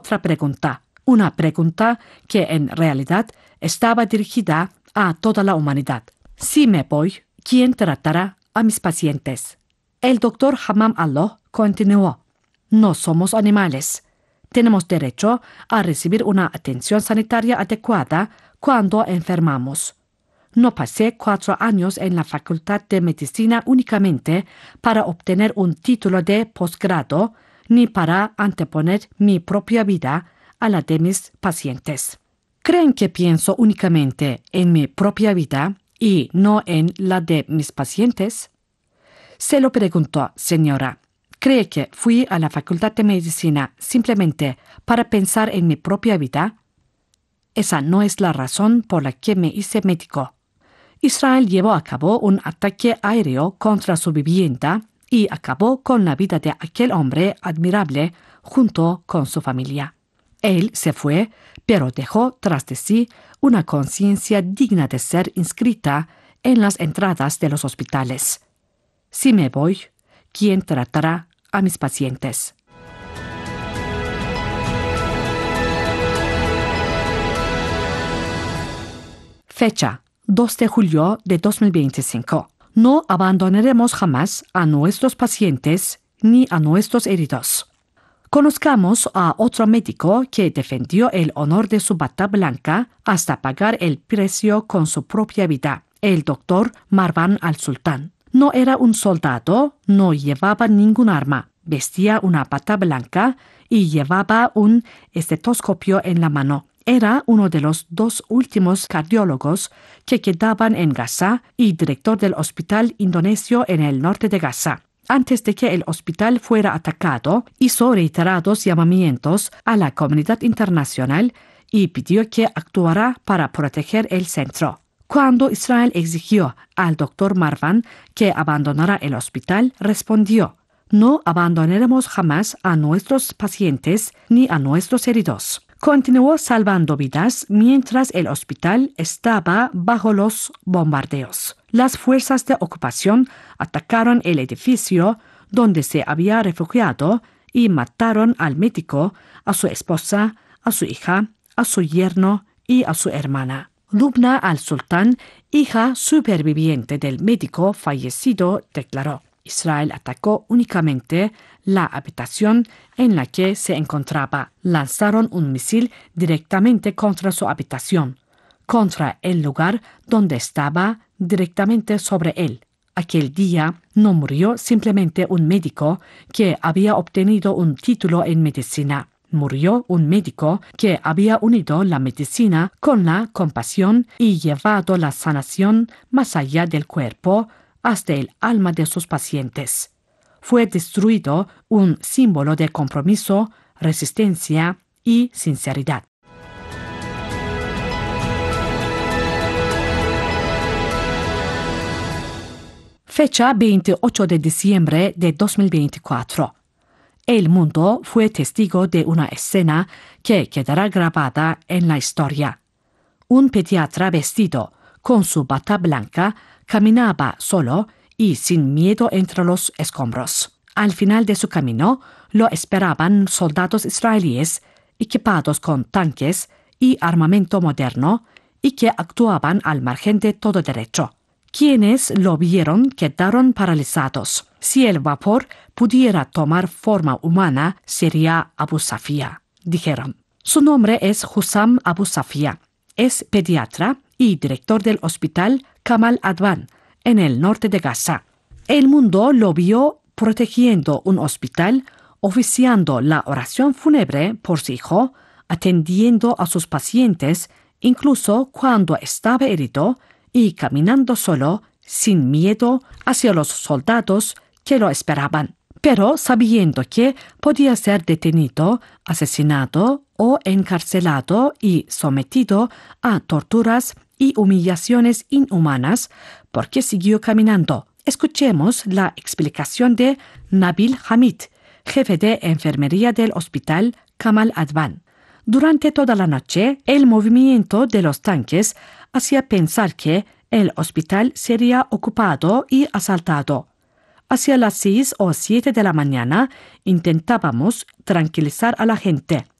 otra pregunta, una pregunta que en realidad estaba dirigida a toda la humanidad. Si me voy, ¿quién tratará a mis pacientes? El doctor Hammam Allah continuó: no somos animales. Tenemos derecho a recibir una atención sanitaria adecuada cuando enfermamos. No pasé 4 años en la Facultad de Medicina únicamente para obtener un título de posgrado, ni para anteponer mi propia vida a la de mis pacientes. ¿Creen que pienso únicamente en mi propia vida y no en la de mis pacientes? Se lo pregunto, señora. ¿Cree que fui a la Facultad de Medicina simplemente para pensar en mi propia vida? Esa no es la razón por la que me hice médico. Israel llevó a cabo un ataque aéreo contra su vivienda y acabó con la vida de aquel hombre admirable junto con su familia. Él se fue, pero dejó tras de sí una conciencia digna de ser inscrita en las entradas de los hospitales. Si me voy, ¿quién tratará a mis pacientes? Fecha: 2 de julio de 2025. No abandonaremos jamás a nuestros pacientes ni a nuestros heridos. Conozcamos a otro médico que defendió el honor de su bata blanca hasta pagar el precio con su propia vida, el doctor Marwan al-Sultan. No era un soldado, no llevaba ningún arma, vestía una bata blanca y llevaba un estetoscopio en la mano. Era uno de los 2 últimos cardiólogos que quedaban en Gaza y director del hospital indonesio en el norte de Gaza. Antes de que el hospital fuera atacado, hizo reiterados llamamientos a la comunidad internacional y pidió que actuara para proteger el centro. Cuando Israel exigió al doctor Marwan que abandonara el hospital, respondió: no abandonaremos jamás a nuestros pacientes ni a nuestros heridos. Continuó salvando vidas mientras el hospital estaba bajo los bombardeos. Las fuerzas de ocupación atacaron el edificio donde se había refugiado y mataron al médico, a su esposa, a su hija, a su yerno y a su hermana. Lubna al-Sultan, hija superviviente del médico fallecido, declaró: Israel atacó únicamente la habitación en la que se encontraba. Lanzaron un misil directamente contra su habitación, contra el lugar donde estaba, directamente sobre él. Aquel día no murió simplemente un médico que había obtenido un título en medicina. Murió un médico que había unido la medicina con la compasión y llevado la sanación más allá del cuerpo, hasta el alma de sus pacientes. Fue destruido un símbolo de compromiso, resistencia y sinceridad. Fecha: 28 de diciembre de 2024. El mundo fue testigo de una escena que quedará grabada en la historia. Un pediatra vestido con su bata blanca caminaba solo y sin miedo entre los escombros. Al final de su camino lo esperaban soldados israelíes equipados con tanques y armamento moderno y que actuaban al margen de todo derecho. Quienes lo vieron quedaron paralizados. Si el vapor pudiera tomar forma humana, sería Abu Safia, dijeron. Su nombre es Hussam Abu Safia. Es pediatra y director del hospital Kamal Adwan, en el norte de Gaza. El mundo lo vio protegiendo un hospital, oficiando la oración fúnebre por su hijo, atendiendo a sus pacientes, incluso cuando estaba herido, y caminando solo, sin miedo, hacia los soldados que lo esperaban, pero sabiendo que podía ser detenido, asesinado o encarcelado y sometido a torturas y humillaciones inhumanas, porque siguió caminando. Escuchemos la explicación de Nabil Hamid, jefe de enfermería del hospital Kamal Adwan. Durante toda la noche, el movimiento de los tanques hacía pensar que el hospital sería ocupado y asaltado. Hacia las 6 o 7 de la mañana intentábamos tranquilizar a la gente.